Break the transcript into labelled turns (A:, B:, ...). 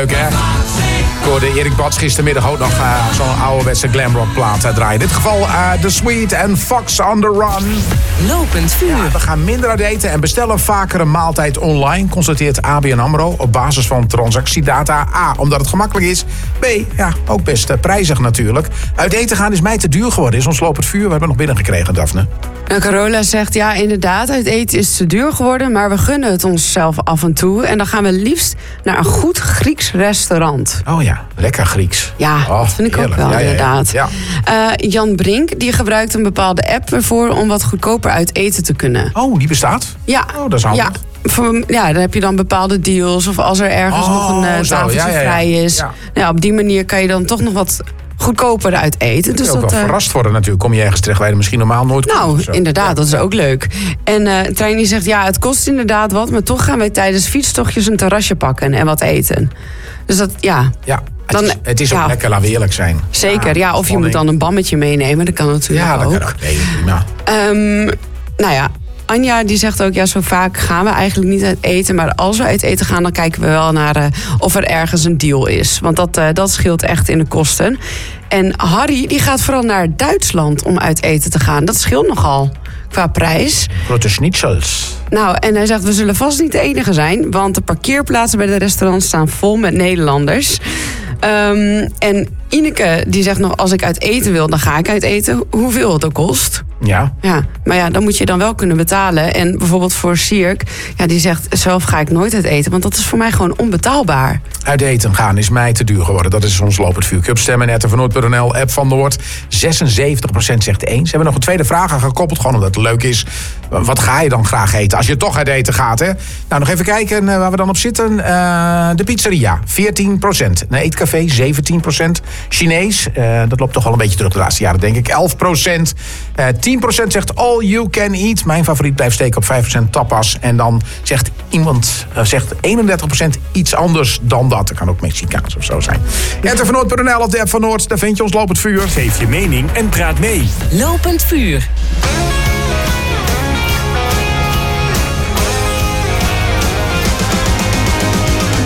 A: leuk, hè? Ik hoorde Erik Bats gistermiddag ook nog zo'n ouderwetse glamrock plaat draaien. In dit geval The Sweet en Fox on the Run.
B: Lopend vuur.
A: Ja, we gaan minder uit eten en bestellen vaker een maaltijd online, constateert ABN AMRO op basis van transactiedata. A, omdat het gemakkelijk is. B, ja, ook best prijzig natuurlijk. Uit eten gaan is mij te duur geworden, is ons lopend vuur. We hebben nog binnengekregen, Daphne.
C: Nou, Carola zegt, ja, inderdaad, uit eten is te duur geworden, maar we gunnen het onszelf af en toe. En dan gaan we liefst naar een goed Grieks restaurant.
A: Oh ja, lekker Grieks.
C: Ja, dat vind ik
A: heerlijk.
C: ook wel, inderdaad.
A: Ja.
C: Jan Brink, die gebruikt een bepaalde app ervoor om wat goedkoper uit eten te kunnen.
A: Oh, die bestaat?
C: Ja.
A: Oh, dat is handig.
C: Ja, dan heb je dan bepaalde deals of als er ergens nog een tafeltje vrij is.
A: Ja.
C: Nou, op die manier kan je dan toch nog wat goedkoper uit eten.
A: Dus ook wel verrast worden natuurlijk. Kom je ergens terecht waar je misschien normaal nooit komt.
C: Nou, inderdaad, dat is ook leuk. En Trein die zegt, ja, het kost inderdaad wat, maar toch gaan wij tijdens fietstochtjes een terrasje pakken en wat eten. Dus dat, ja.
A: Ja, het is ook lekker, laten we eerlijk zijn.
C: Zeker, ja, of je moet dan een bammetje meenemen, dat kan natuurlijk ook.
A: Ja, dat kan ook. Nee, prima.
C: Nou ja, Anja die zegt ook, ja, zo vaak gaan we eigenlijk niet uit eten. Maar als we uit eten gaan, dan kijken we wel naar of er ergens een deal is. Want dat scheelt echt in de kosten. En Harry die gaat vooral naar Duitsland om uit eten te gaan. Dat scheelt nogal qua prijs.
A: Grote schnitzels.
C: Nou, en hij zegt, we zullen vast niet de enige zijn. Want de parkeerplaatsen bij de restaurants staan vol met Nederlanders. En Ineke die zegt nog, als ik uit eten wil, dan ga ik uit eten. Hoeveel het ook kost.
A: Ja.
C: Maar ja, dan moet je dan wel kunnen betalen. En bijvoorbeeld voor Sierk, ja, die zegt, zelf ga ik nooit uit eten. Want dat is voor mij gewoon onbetaalbaar.
A: Uit eten gaan is mij te duur geworden. Dat is ons lopend vuur. Stemmen@vannoord.nl, app van Noord. 76% zegt eens. We hebben nog een tweede vraag aan gekoppeld, gewoon omdat het leuk is. Wat ga je dan graag eten als je toch uit eten gaat, hè? Nou, nog even kijken waar we dan op zitten. De pizzeria, 14%. Een eetcafé, 17%. Chinees, dat loopt toch wel een beetje terug de laatste jaren, denk ik. 11%. 10% zegt all you can eat. Mijn favoriet blijft steken op 5% tapas. En dan zegt 31% iets anders dan dat. Dat kan ook Mexicaans of zo zijn. Vannoord.nl of de app van Noord. Daar vind je ons lopend vuur.
B: Geef je mening en praat mee. Lopend vuur.